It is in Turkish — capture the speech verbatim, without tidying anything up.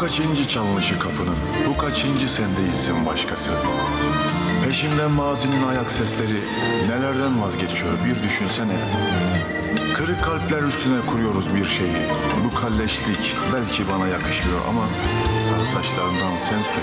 kaçıncı çalınışı kapının, bu kaçıncı sen değilsin başkası. Peşimden mazinin ayak sesleri, nelerden vazgeçiyor bir düşünsene. Kırık kalpler üstüne kuruyoruz bir şeyi. Bu kalleşlik belki bana yakışmıyor ama sarı saçlarından sen sür